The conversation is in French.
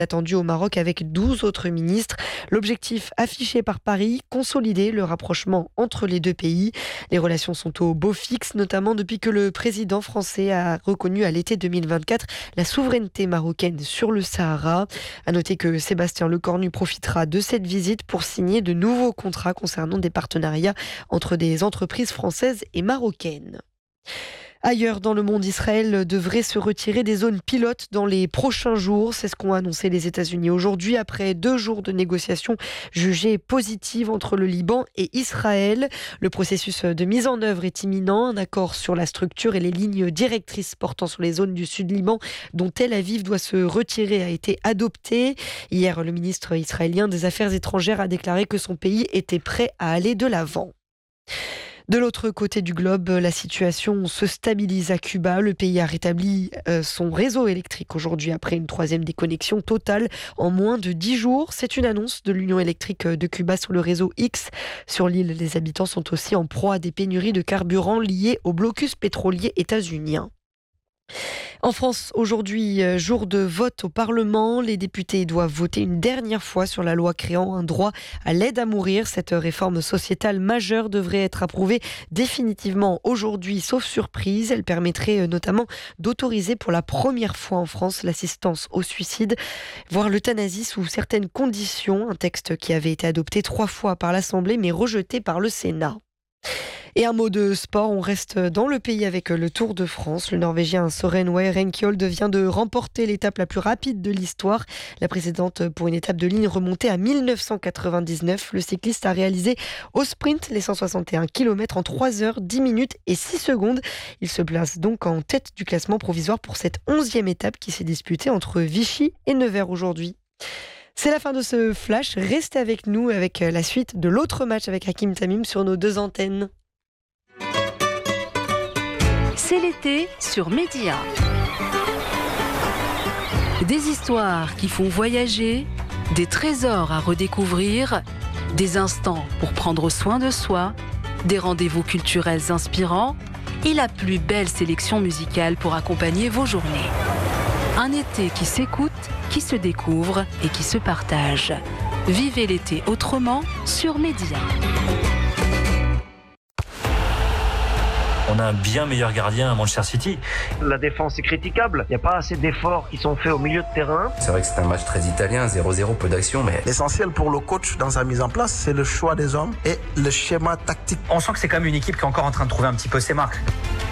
attendu au Maroc avec 12 autres ministres. L'objectif affiché par Paris, consolider le rapprochement entre les deux pays. Les relations sont au beau fixe, notamment depuis que le président français a reconnu à l'été 2024 la souveraineté marocaine sur le Sahara. À noter que Sébastien Lecornu profitera de cette visite pour signer de nouveaux contrats concernant des partenariats entre des entreprises françaises et marocaines. Ailleurs dans le monde, Israël devrait se retirer des zones pilotes dans les prochains jours. C'est ce qu'ont annoncé les États-Unis aujourd'hui après 2 jours de négociations jugées positives entre le Liban et Israël. Le processus de mise en œuvre est imminent. Un accord sur la structure et les lignes directrices portant sur les zones du Sud-Liban dont Tel Aviv doit se retirer a été adopté. Hier, le ministre israélien des Affaires étrangères a déclaré que son pays était prêt à aller de l'avant. De l'autre côté du globe, la situation se stabilise à Cuba. Le pays a rétabli son réseau électrique aujourd'hui après une 3e déconnexion totale en moins de 10 jours. C'est une annonce de l'Union électrique de Cuba sur le réseau X. Sur l'île, les habitants sont aussi en proie à des pénuries de carburant liées au blocus pétrolier états-unien. En France, aujourd'hui, jour de vote au Parlement, les députés doivent voter une dernière fois sur la loi créant un droit à l'aide à mourir. Cette réforme sociétale majeure devrait être approuvée définitivement aujourd'hui, sauf surprise. Elle permettrait notamment d'autoriser pour la première fois en France l'assistance au suicide, voire l'euthanasie sous certaines conditions. Un texte qui avait été adopté 3 fois par l'Assemblée mais rejeté par le Sénat. Et un mot de sport, on reste dans le pays avec le Tour de France. Le Norvégien Søren Werenskiold vient de remporter l'étape la plus rapide de l'histoire. La précédente pour une étape de ligne remontée à 1999. Le cycliste a réalisé au sprint les 161 km en 3 heures, 10 minutes et 6 secondes. Il se place donc en tête du classement provisoire pour cette 11e étape qui s'est disputée entre Vichy et Nevers aujourd'hui. C'est la fin de ce flash. Restez avec nous avec la suite de l'autre match avec Hakim Tamim sur nos 2 antennes. C'est l'été sur Média. Des histoires qui font voyager, des trésors à redécouvrir, des instants pour prendre soin de soi, des rendez-vous culturels inspirants et la plus belle sélection musicale pour accompagner vos journées. Un été qui s'écoute, qui se découvre et qui se partage. Vivez l'été autrement sur Média. On a un bien meilleur gardien à Manchester City. La défense est critiquable. Il n'y a pas assez d'efforts qui sont faits au milieu de terrain. C'est vrai que c'est un match très italien, 0-0, peu d'action, mais... L'essentiel pour le coach dans sa mise en place, c'est le choix des hommes et le schéma tactique. On sent que c'est quand même une équipe qui est encore en train de trouver un petit peu ses marques.